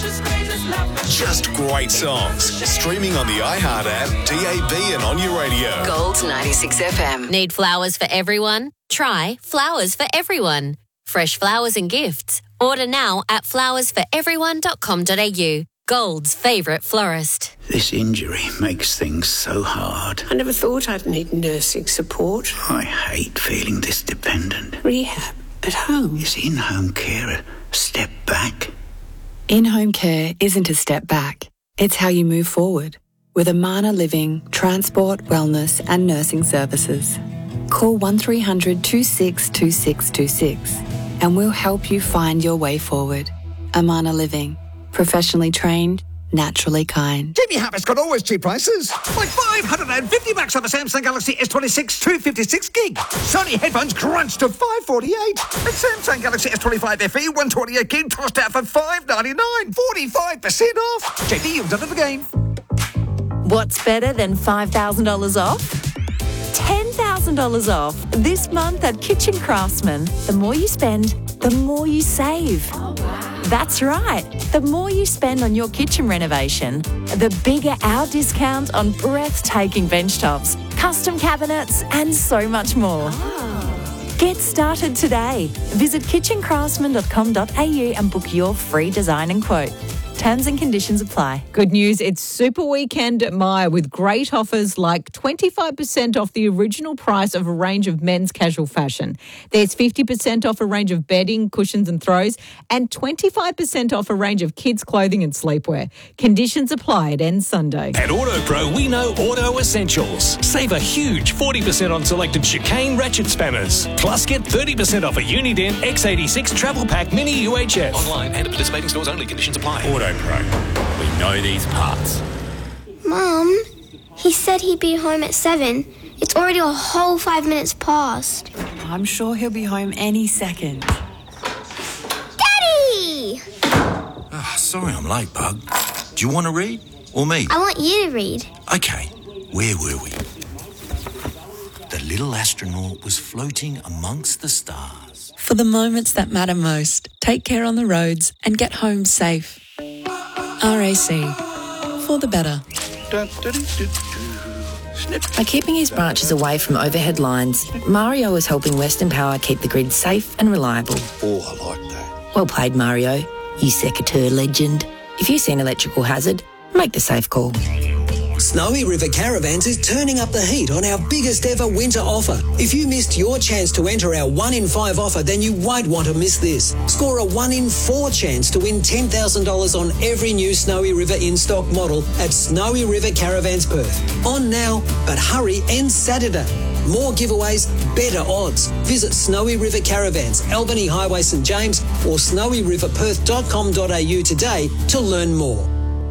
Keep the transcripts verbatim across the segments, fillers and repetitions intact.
Just great songs. Streaming on the iHeart app, D A B and on your radio. Gold ninety-six F M. Need flowers for everyone? Try Flowers for Everyone. Fresh flowers and gifts. Order now at flowers for everyone dot com dot a u. Gold's favourite florist. This injury makes things so hard. I never thought I'd need nursing support. I hate feeling this dependent. Rehab at home. Is in-home care a step back? In-home care isn't a step back. It's how you move forward. With Amana Living, transport, wellness and nursing services. Call one three hundred two six two six two six and we'll help you find your way forward. Amana Living. Professionally trained, naturally kind. Jimmy Harris got always cheap prices. Like five hundred fifty bucks on the Samsung Galaxy S twenty-six two fifty-six gig. Sony headphones crunched to five forty-eight. And Samsung Galaxy S twenty-five F E one twenty-eight gig tossed out for five ninety-nine. forty-five percent off. J D, you've done it again. What's better than five thousand dollars off? ten thousand dollars off this month at Kitchen Craftsman. The more you spend, the more you save. Oh, wow. That's right. The more you spend on your kitchen renovation, the bigger our discount on breathtaking bench tops, custom cabinets, and so much more. Oh. Get started today. Visit kitchen craftsman dot com dot a u and book your free design and quote. Terms and conditions apply. Good news, it's Super Weekend at Myer with great offers like twenty-five percent off the original price of a range of men's casual fashion. There's fifty percent off a range of bedding, cushions and throws, and twenty-five percent off a range of kids' clothing and sleepwear. Conditions apply. It ends Sunday. At AutoPro, we know auto essentials. Save a huge forty percent on selected chicane ratchet spanners. Plus, get thirty percent off a Uniden X eighty-six Travel Pack Mini U H F. Online and at participating stores only. Conditions apply. AutoPro. We know these parts. Mum, he said he'd be home at seven. It's already a whole five minutes past. I'm sure he'll be home any second. Daddy! Oh, sorry I'm late, Bug. Do you want to read or me? I want you to read. Okay, where were we? The little astronaut was floating amongst the stars. For the moments that matter most, take care on the roads and get home safe. R A C. For the better. By keeping his branches away from overhead lines, Mario is helping Western Power keep the grid safe and reliable. Oh, I like that. Well played, Mario. You secateurs legend. If you see an electrical hazard, make the safe call. Snowy River Caravans is turning up the heat on our biggest ever winter offer. If you missed your chance to enter our one in five offer, then you won't want to miss this. Score a one in four chance to win ten thousand dollars on every new Snowy River in-stock model at Snowy River Caravans Perth. On now, but hurry, ends Saturday. More giveaways, better odds. Visit Snowy River Caravans, Albany Highway St James or snowy river perth dot com dot a u today to learn more.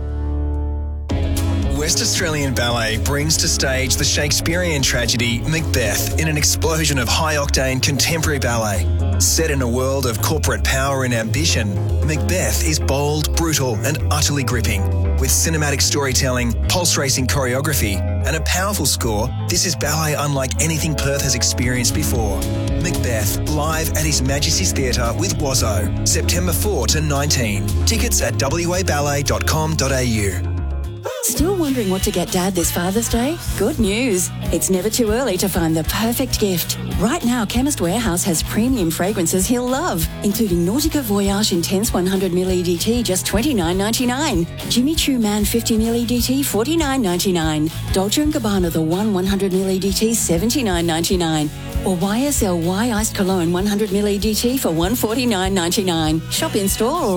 West Australian Ballet brings to stage the Shakespearean tragedy Macbeth in an explosion of high-octane contemporary ballet. Set in a world of corporate power and ambition, Macbeth is bold, brutal and utterly gripping. With cinematic storytelling, pulse-racing choreography and a powerful score, this is ballet unlike anything Perth has experienced before. Macbeth, live at His Majesty's Theatre with Wazzo, September fourth to nineteenth. Tickets at w a ballet dot com dot a u. Still wondering what to get Dad this Father's Day? Good news. It's never too early to find the perfect gift. Right now, Chemist Warehouse has premium fragrances he'll love, including Nautica Voyage Intense one hundred milliliter E D T, just twenty-nine ninety-nine. Jimmy Choo Man fifty milliliter E D T, forty-nine ninety-nine. Dolce and Gabbana The One one hundred milliliter E D T, seventy-nine ninety-nine. Or Y S L Y Iced Cologne one hundred milliliter E D T for one forty-nine ninety-nine. Shop in store or